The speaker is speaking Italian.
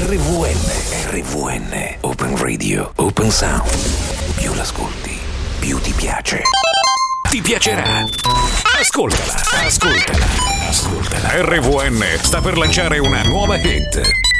RVN, Open Radio, Open Sound. Più l'ascolti, più ti piace. Ti piacerà. Ascoltala. RVN sta per lanciare una nuova hit.